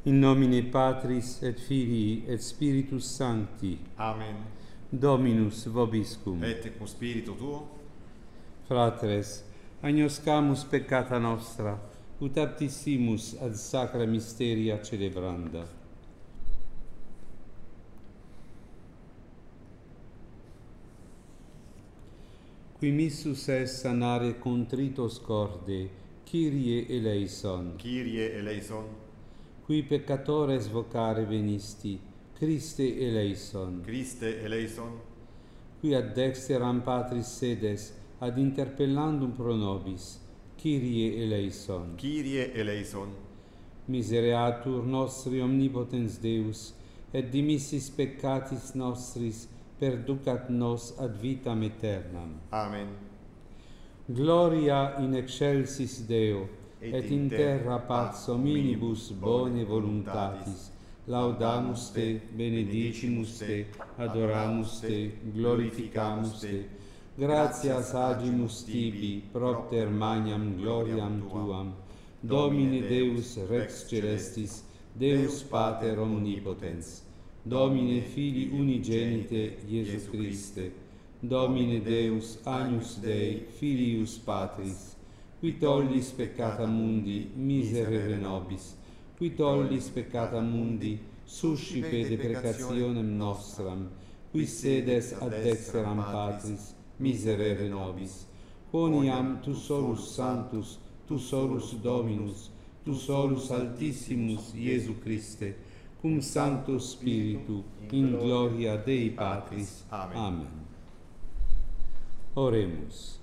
In nomine Patris et Filii et Spiritus Sancti. Amen. Dominus vobiscum. Et cum spiritu tuo. Fratres, agnoscamus peccata nostra, ut aptissimus ad sacra mysteria celebranda. Qui missus est sanare contritos corde, Kyrie eleison. Kyrie eleison. Qui peccatores vocare venisti, Christe eleison. Christe eleison. Qui ad dexteram Patris sedes, ad interpellandum pro nobis, Kyrie eleison. Kyrie eleison. Misereatur nostri omnipotens Deus, et dimissis peccatis nostris, perducat nos ad vitam aeternam. Amen. Gloria in excelsis Deo, et in terra pax hominibus bone voluntatis. Laudamus te, benedicimus te, adoramus te, glorificamus te. Gratias agimus tibi, propter magnam gloriam tuam. Domine Deus Rex Celestis, Deus Pater omnipotens. Domine Filii unigenite Iesu Christe. Domine Deus Agnus Dei, Filius Patris. Qui tollis peccata mundi, miserere nobis. Qui tollis peccata mundi, suscipe deprecationem nostram. Qui sedes ad dexteram Patris, miserere nobis. Quoniam tu solus sanctus, tu solus Dominus, tu solus Altissimus Iesu Christe, cum Sancto Spiritu, in gloria Dei Patris. Amen. Oremus.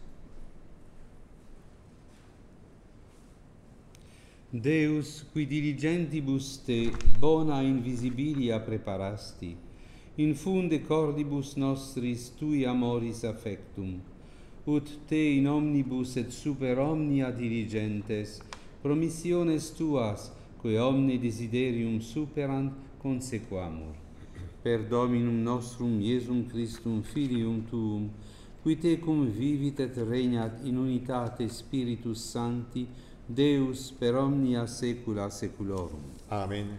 Deus, qui diligentibus te bona invisibilia preparasti, infunde cordibus nostris tui amoris affectum, ut te in omnibus et super omnia diligentes, promissiones tuas, quae omne desiderium superant, consequamur. Per Dominum nostrum Iesum Christum Filium tuum, qui tecum vivit et regnat in unitate Spiritus Sancti, Deus per omnia saecula saeculorum. Amen.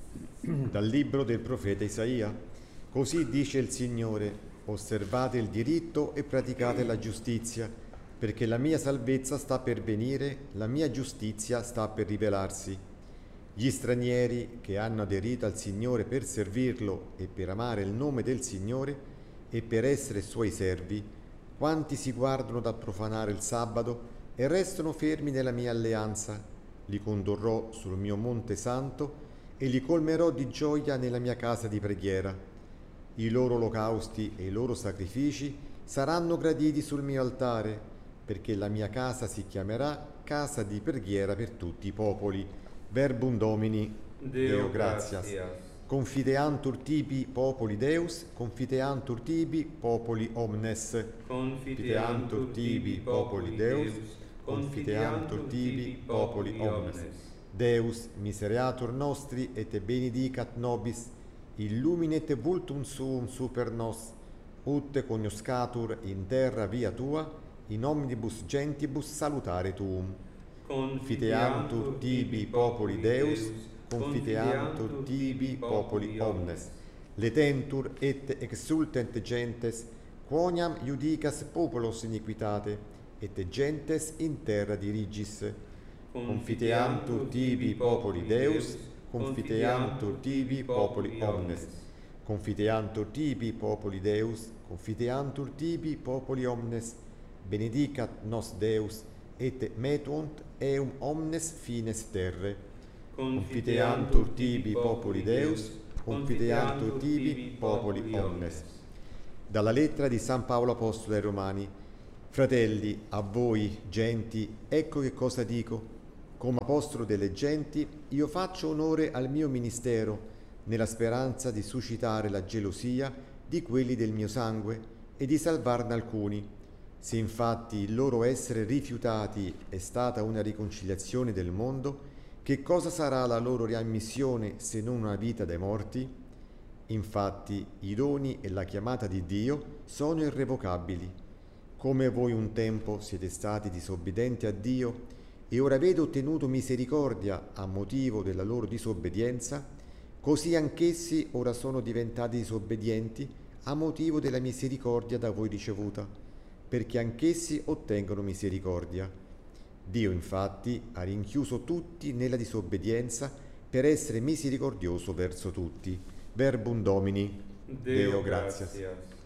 Dal libro del profeta Isaia. Così dice il Signore: osservate il diritto e praticate la giustizia, perché la mia salvezza sta per venire, la mia giustizia sta per rivelarsi. Gli stranieri che hanno aderito al Signore per servirlo e per amare il nome del Signore e per essere suoi servi, quanti si guardano dal profanare il sabato e restano fermi nella mia alleanza, li condurrò sul mio monte santo e li colmerò di gioia nella mia casa di preghiera. I loro olocausti e i loro sacrifici saranno graditi sul mio altare, perché la mia casa si chiamerà casa di preghiera per tutti i popoli. Verbum Domini. Deo gratias. Confideantur tibi populi Deus, confiteantur tibi populi omnes. Confiteantur tibi populi Deus, confiteantur tibi populi omnes. Deus misereatur nostri et benedicat nobis, illuminet vultum suum super nos, ut cognoscatur in terra via tua, in omnibus gentibus salutare tuum. Confiteantur tibi populi Deus, confiteantur tibi populi omnes. Letentur et exultent gentes, quoniam iudicas populos iniquitate, et gentes in terra dirigis. Confiteantur tibi populi Deus, confiteantur tibi populi omnes. Confiteantur tibi populi Deus, confiteantur tibi populi omnes. Benedicat nos Deus, et metuunt eum omnes fines terre. Confiteantur tibi populi Deus, confiteantur tibi populi omnes. Dalla lettera di San Paolo Apostolo ai Romani. Fratelli, a voi, genti, ecco che cosa dico. Come apostolo delle genti, io faccio onore al mio ministero, nella speranza di suscitare la gelosia di quelli del mio sangue e di salvarne alcuni. Se infatti il loro essere rifiutati è stata una riconciliazione del mondo, che cosa sarà la loro riammissione se non una vita dai morti? Infatti i doni e la chiamata di Dio sono irrevocabili. Come voi un tempo siete stati disobbedienti a Dio, e ora avete ottenuto misericordia a motivo della loro disobbedienza, così anch'essi ora sono diventati disobbedienti a motivo della misericordia da voi ricevuta, perché anch'essi ottengono misericordia. Dio infatti ha rinchiuso tutti nella disobbedienza per essere misericordioso verso tutti. Verbum Domini. Deo gratias.